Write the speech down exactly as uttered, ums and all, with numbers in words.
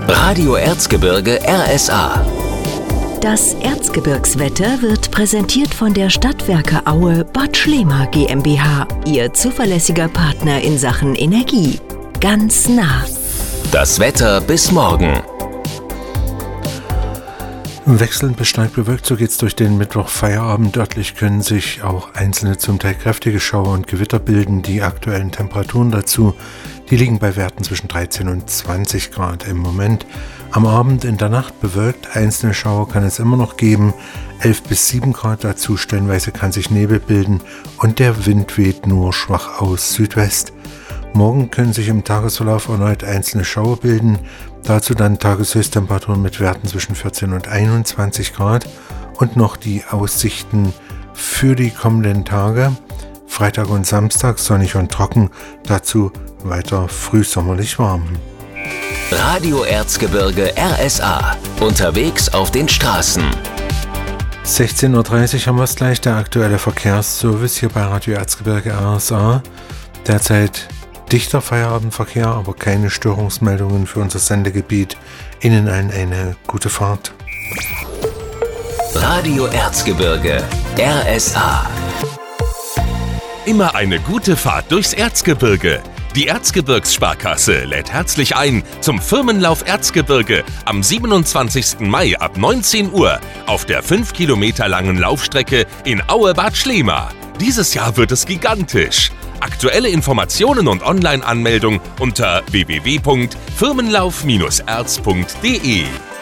Radio Erzgebirge R S A. Das Erzgebirgswetter wird präsentiert von der Stadtwerke Aue Bad Schlema GmbH, Ihr zuverlässiger Partner in Sachen Energie. Ganz nah. Das Wetter bis morgen. Wechselnd bis stark bewölkt, so geht's durch den Mittwoch-Feierabend. Örtlich können sich auch einzelne, zum Teil kräftige Schauer und Gewitter bilden. Die aktuellen Temperaturen dazu, die liegen bei Werten zwischen dreizehn und zwanzig Grad im Moment. Am Abend, in der Nacht bewölkt, einzelne Schauer kann es immer noch geben. elf bis sieben Grad dazu, stellenweise kann sich Nebel bilden und der Wind weht nur schwach aus Südwest. Morgen können sich im Tagesverlauf erneut einzelne Schauer bilden. Dazu dann Tageshöchsttemperaturen mit Werten zwischen vierzehn und einundzwanzig Grad und noch die Aussichten für die kommenden Tage. Freitag und Samstag sonnig und trocken, dazu weiter frühsommerlich warm. Radio Erzgebirge R S A. Unterwegs auf den Straßen. sechzehn Uhr dreißig haben wir es gleich, der aktuelle Verkehrsservice hier bei Radio Erzgebirge R S A. Derzeit dichter Feierabendverkehr, aber keine Störungsmeldungen für unser Sendegebiet. Ihnen allen eine gute Fahrt. Radio Erzgebirge R S A. Immer eine gute Fahrt durchs Erzgebirge. Die Erzgebirgssparkasse lädt herzlich ein zum Firmenlauf Erzgebirge am siebenundzwanzigsten Mai ab neunzehn Uhr auf der fünf Kilometer langen Laufstrecke in Aue-Bad Schlema. Dieses Jahr wird es gigantisch. Aktuelle Informationen und Online-Anmeldung unter w w w punkt firmenlauf Bindestrich erz punkt d e.